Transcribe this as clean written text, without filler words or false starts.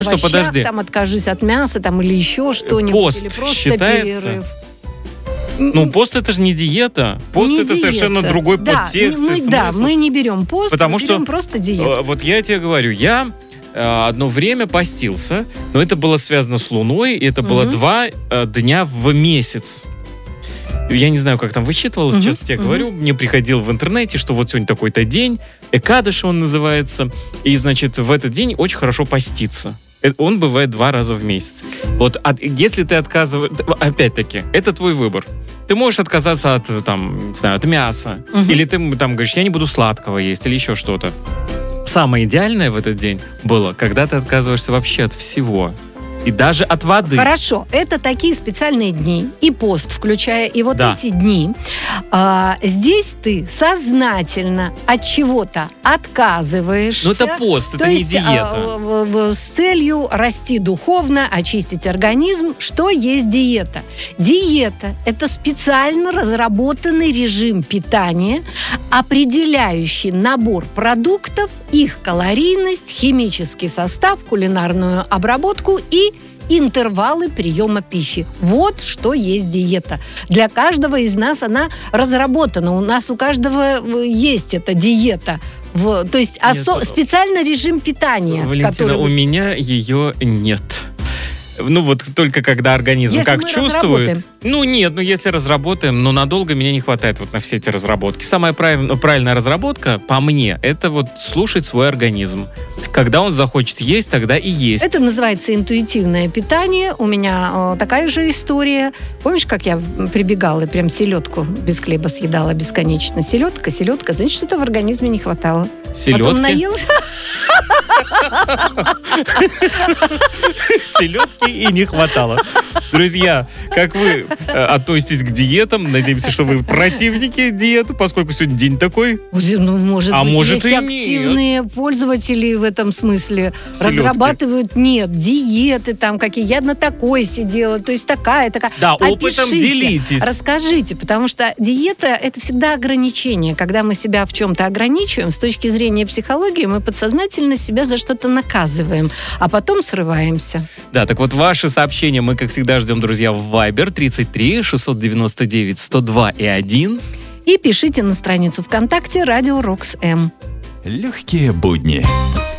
Что, подожди. Там откажусь от мяса там, или еще что-нибудь. Пост или просто считается? перерыв. Ну, пост это же не диета. Пост Не это диета. совершенно другой подтекст и смысл. Мы не берем пост, Потому мы берем что, просто диету. Вот я тебе говорю, я одно время постился, но это было связано с Луной, и это было 2 дня в месяц. Я не знаю, как там высчитывалось, честно тебе говорю. Мне приходило в интернете, что вот сегодня такой-то день, Экадыш он называется, и, значит, в этот день очень хорошо поститься. Он бывает 2 раза в месяц. Вот если ты отказываешь... Опять-таки, это твой выбор. Ты можешь отказаться от, там, не знаю, от мяса. Или ты там говоришь, я не буду сладкого есть, или еще что-то. Самое идеальное в этот день было, когда ты отказываешься вообще от всего. И даже от воды. Хорошо, это такие специальные дни, и пост включая, и вот Да. эти дни. Здесь ты сознательно от чего-то отказываешься. Ну это пост, это то не есть, диета. с целью расти духовно, очистить организм. Что есть диета? Диета – это специально разработанный режим питания, определяющий набор продуктов, их калорийность, химический состав, кулинарную обработку и интервалы приема пищи. Вот что есть диета. Для каждого из нас она разработана. У нас у каждого есть эта диета. То есть специальный режим питания. Валентина, у меня ее нет. Ну вот только когда организм если как мы чувствует. разработаем. Ну нет, если разработаем, но надолго меня не хватает вот на все эти разработки. Самая правильная разработка, по мне, это вот слушать свой организм. Когда он захочет есть, тогда и есть. Это называется интуитивное питание. У меня такая же история. Помнишь, как я прибегала и прям селедку без хлеба съедала бесконечно? Селедка, значит, что-то в организме не хватало. Селедки? Потом наелась. Селедки и не хватало. Друзья, как вы относитесь к диетам? Надеемся, что вы противники диеты, поскольку сегодня день такой. Ну, может может есть и активные пользователи в этом смысле. Селедки. Разрабатывают, диеты там какие. Я на такой сидела, то есть такая. Да, опытом Опишите, делитесь. Расскажите, потому что диета – это всегда ограничение. Когда мы себя в чем-то ограничиваем, с точки зрения психологии, мы подсознательно себя за что-то наказываем, а потом срываемся. Да, так вот ваши сообщения мы, как всегда, ждем, друзья, в Viber 33 699 102 и 1. И пишите на страницу ВКонтакте «Радио Рокс М». Легкие будни.